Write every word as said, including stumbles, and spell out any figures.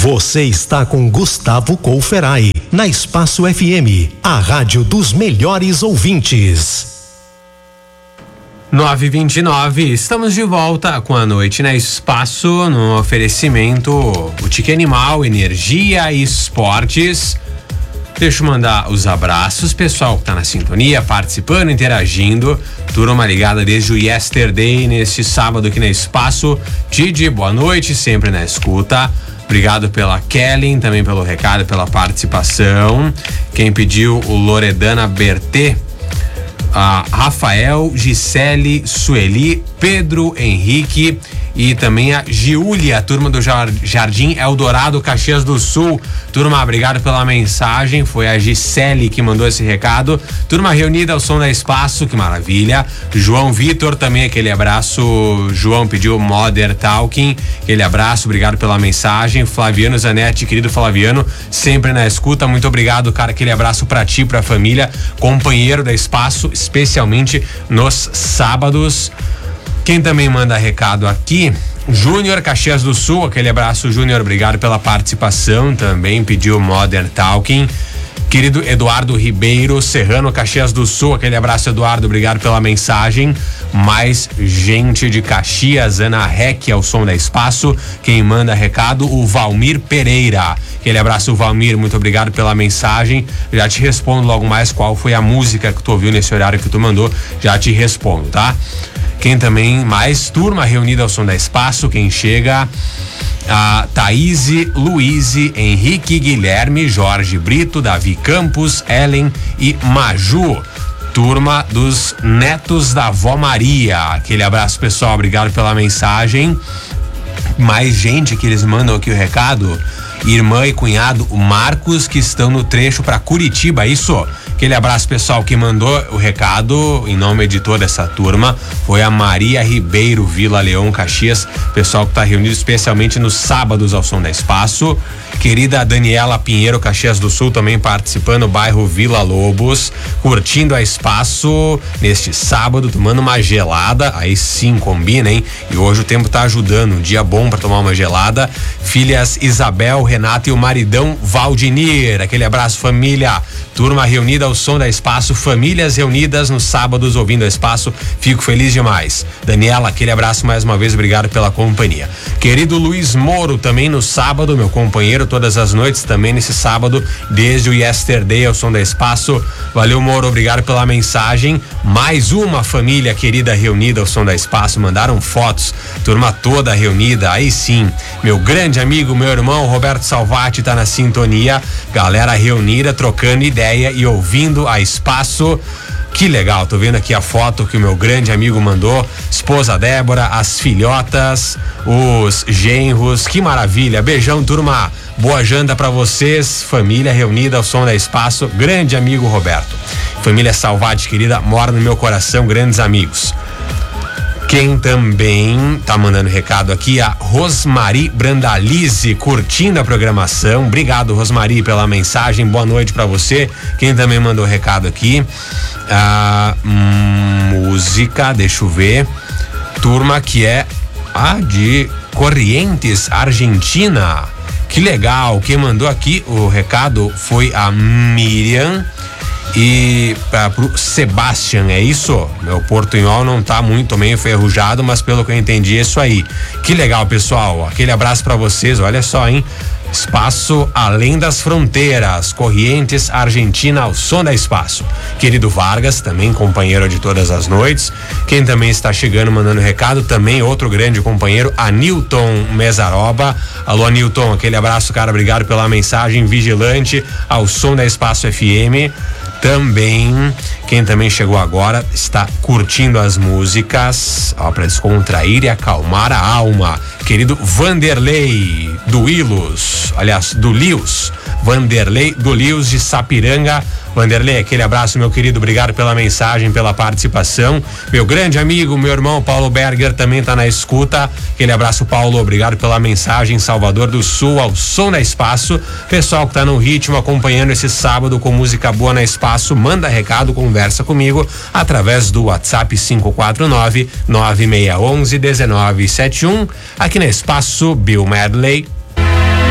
Você está com Gustavo Couferai, na Espaço F M, a rádio dos melhores ouvintes. nove e vinte e nove, estamos de volta com a noite na Espaço, no oferecimento Boutique Animal, Energia e Esportes. Deixa eu mandar os abraços, pessoal que tá na sintonia, participando, interagindo. Turma ligada desde o Yesterday, neste sábado aqui na Espaço. Tidi, boa noite, sempre na escuta. Obrigado pela Kelly, também pelo recado, pela participação. Quem pediu, o Loredana Bertê. A Rafael, Gisele, Sueli, Pedro Henrique e também a Giulia, a turma do Jardim Eldorado, Caxias do Sul. Turma, obrigado pela mensagem, foi a Gisele que mandou esse recado. Turma reunida ao som da Espaço, que maravilha. João Vitor também, aquele abraço. João pediu Modern Talking, aquele abraço, obrigado pela mensagem. Flaviano Zanetti, querido Flaviano, sempre na escuta, muito obrigado, cara, aquele abraço pra ti, pra família, companheiro da Espaço, especialmente nos sábados. Quem também manda recado aqui, Júnior Caxias do Sul, aquele abraço, Júnior, obrigado pela participação, também pediu Modern Talking. Querido Eduardo Ribeiro, Serrano, Caxias do Sul, aquele abraço, Eduardo, obrigado pela mensagem. Mais gente de Caxias, Ana Rec, ao som da Espaço. Quem manda recado, o Valmir Pereira. Aquele abraço, Valmir, muito obrigado pela mensagem. Já te respondo logo mais qual foi a música que tu ouviu nesse horário que tu mandou, já te respondo, tá? Quem também, mais turma reunida ao som da Espaço, quem chega, a Thaís, Luíse, Henrique, Guilherme, Jorge Brito, Davi Campos, Ellen e Maju. Turma dos netos da Vó Maria. Aquele abraço, pessoal, obrigado pela mensagem. Mais gente que eles mandam aqui o recado. Irmã e cunhado, o Marcos, que estão no trecho para Curitiba, isso. Aquele abraço, pessoal, que mandou o recado em nome de toda essa turma foi a Maria Ribeiro, Vila Leão, Caxias, pessoal que tá reunido especialmente nos sábados ao som da Espaço. Querida Daniela Pinheiro, Caxias do Sul, também participando, bairro Vila Lobos, curtindo a Espaço neste sábado, tomando uma gelada, aí sim combina, hein? E hoje o tempo tá ajudando, um dia bom para tomar uma gelada. Filhas Isabel, Renata e o maridão Valdinir, aquele abraço, família. Turma reunida ao som da Espaço, famílias reunidas nos sábados ouvindo a Espaço, fico feliz demais. Daniela, aquele abraço mais uma vez, obrigado pela companhia. Querido Luiz Moro, também no sábado, meu companheiro, todas as noites, também nesse sábado, desde o Yesterday ao som da Espaço. Valeu, Moro, obrigado pela mensagem. Mais uma família querida reunida ao som da Espaço, mandaram fotos, turma toda reunida, aí sim. Meu grande amigo, meu irmão Roberto Salvati tá na sintonia, galera reunida, trocando ideia e ouvindo a Espaço. Que legal, tô vendo aqui a foto que o meu grande amigo mandou, esposa Débora, as filhotas, os genros, que maravilha. Beijão, turma, boa janta pra vocês, família reunida ao som da Espaço, grande amigo Roberto. Família Salvati, querida, mora no meu coração, grandes amigos. Quem também tá mandando recado aqui, a Rosmari Brandalize, curtindo a programação. Obrigado, Rosmari, pela mensagem. Boa noite pra você. Quem também mandou recado aqui, a música, deixa eu ver. Turma que é a de Corrientes, Argentina. Que legal. Quem mandou aqui o recado foi a Miriam. E para pro Sebastian, é isso? Meu portunhol não tá muito meio enferrujado, mas pelo que eu entendi é isso aí. Que legal, pessoal, aquele abraço para vocês, olha só, hein? Espaço além das fronteiras, Corrientes, Argentina, ao som da Espaço. Querido Vargas, também companheiro de todas as noites. Quem também está chegando, mandando recado, também outro grande companheiro, Anilton Mesaroba. Alô, Anilton, aquele abraço, cara, obrigado pela mensagem. Vigilante, ao som da Espaço F M. Também, quem também chegou agora está curtindo as músicas, ó, para descontrair e acalmar a alma. Querido Vanderlei do Ilus, aliás, do Lius, Vanderlei do Lius de Sapiranga. Vanderlei, aquele abraço, meu querido, obrigado pela mensagem, pela participação. Meu grande amigo, meu irmão Paulo Berger também tá na escuta. Aquele abraço, Paulo, obrigado pela mensagem. Salvador do Sul, ao som da Espaço. Pessoal que tá no ritmo, acompanhando esse sábado com música boa na Espaço, manda recado, conversa comigo através do WhatsApp cinco quatro nove, nove seis um um, um nove sete um. Aqui na Espaço, Bill Medley,